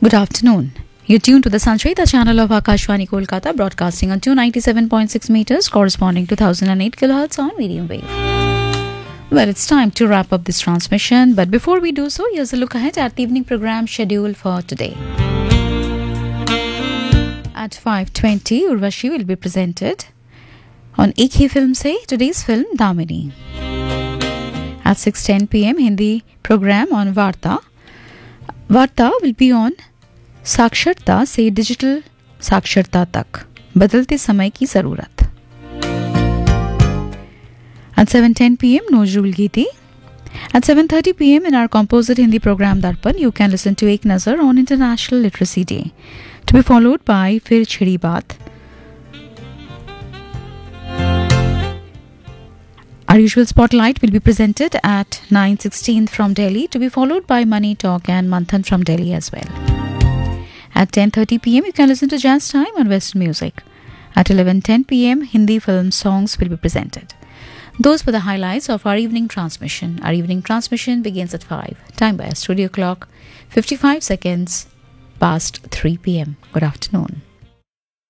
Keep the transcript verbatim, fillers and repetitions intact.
Good afternoon. You're tuned to the Sanchita channel of Akashvani Kolkata, broadcasting on two ninety-seven point six meters, corresponding to one thousand eight kilohertz on medium wave. Well, it's time to wrap up this transmission, but before we do so, here's a look ahead at the evening program schedule for today. At five twenty, Urvashi will be presented on Ek Hi Film Se, today's film Damini. At six ten p.m, Hindi program on Varta. Varta will be on साक्षरता से digital साक्षरता तक बदलते समय की जरूरत. At seven ten p.m, Nozrul Geeti. At seven thirty p.m, in our composite Hindi program Darpan, you can listen to Ek Nazar on International Literacy Day, to be followed by Fir Chhidi Baat. Our usual spotlight will be presented at nine sixteen from Delhi, to be followed by Money Talk and Manthan from Delhi as well. At ten thirty p.m, you can listen to Jazz Time on Western Music. At eleven ten p.m, Hindi film songs will be presented. Those were the highlights of our evening transmission. Our evening transmission begins at five. Time by our studio clock, fifty-five seconds past three p.m. Good afternoon.